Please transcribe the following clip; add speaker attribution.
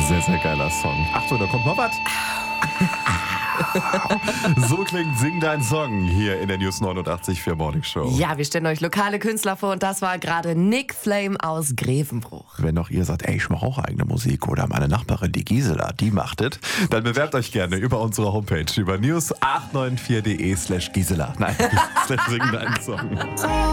Speaker 1: Sehr, sehr geiler Song. Achtung, da kommt noch was. So klingt Sing Dein Song hier in der News 89 für Morning Show.
Speaker 2: Ja, wir stellen euch lokale Künstler vor und das war gerade Nick Flame aus Grevenbruch.
Speaker 1: Wenn auch ihr sagt, ey, ich mache auch eigene Musik oder meine Nachbarin, die Gisela, die macht es, dann bewerbt euch gerne über unsere Homepage über news894.de/Gisela. Nein, /Sing Dein Song.